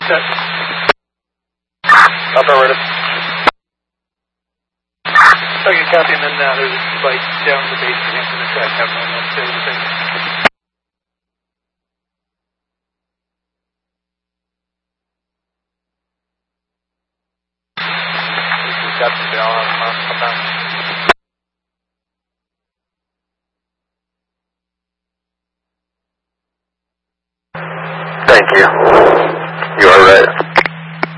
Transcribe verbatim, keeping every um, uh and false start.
Set. Operator. Second copy, and then uh, there's a device down the base of the incident track. Have one one two thing. Got the down on come down. Thank you.